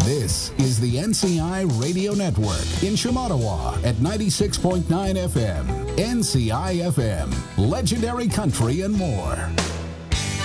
This is the NCI Radio Network in Shamattawa at 96.9 FM. NCI FM, legendary country and more.